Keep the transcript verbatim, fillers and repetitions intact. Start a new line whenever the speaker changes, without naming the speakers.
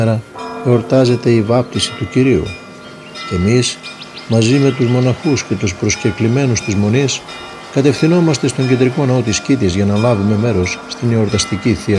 σήμερα εορτάζεται η βάπτιση του Κυρίου. Εμείς, μαζί με τους μοναχούς και τους προσκεκλημένους της Μονής, κατευθυνόμαστε στον κεντρικό ναό της Κήτης για να λάβουμε μέρος στην εορταστική Θεία